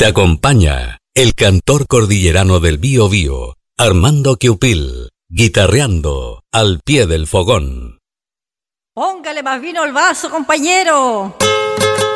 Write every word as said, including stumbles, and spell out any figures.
Te acompaña el cantor cordillerano del Biobío, Armando Queupil, guitarreando al pie del fogón. Póngale más vino al vaso, compañero.